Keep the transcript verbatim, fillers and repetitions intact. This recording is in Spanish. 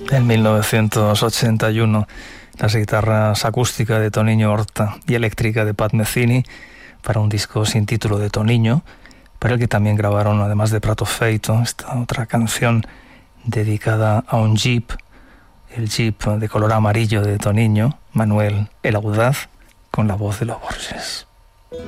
En mil novecientos ochenta y uno, las guitarras acústicas de Toniño Horta y eléctrica de Pat Metheny para un disco sin título de Toniño, para el que también grabaron, además de Prato Feito, esta otra canción dedicada a un Jeep, el Jeep de color amarillo de Toniño, Manuel el Audaz, con la voz de los Borges.